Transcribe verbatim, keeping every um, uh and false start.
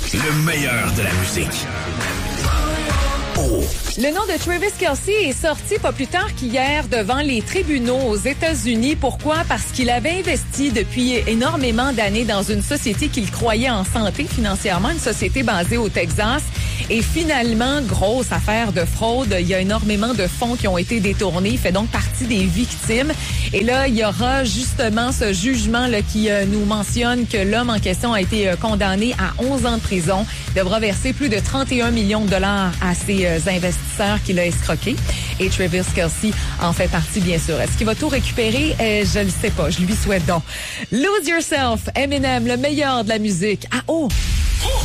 Le meilleur de la musique. Oh. Le nom de Travis Kelce est sorti pas plus tard qu'hier devant les tribunaux aux États-Unis. Pourquoi? Parce qu'il avait investi depuis énormément d'années dans une société qu'il croyait en santé financièrement, une société basée au Texas. Et finalement, grosse affaire de fraude. Il y a énormément de fonds qui ont été détournés. Il fait donc partie des victimes. Et là, il y aura justement ce jugement là, qui euh, nous mentionne que l'homme en question a été euh, condamné à onze ans de prison. Il devra verser plus de trente et un millions de dollars à ses euh, investisseurs qu'il a escroqués. Et Travis Kelce en fait partie, bien sûr. Est-ce qu'il va tout récupérer? Euh, je le sais pas. Je lui souhaite donc. Lose Yourself, Eminem, le meilleur de la musique. Ah oh!